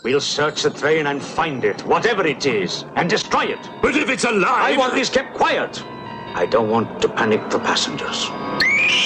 We'll search the train and find it, whatever it is, and destroy it. But if it's alive... I want this kept quiet. I don't want to panic the passengers.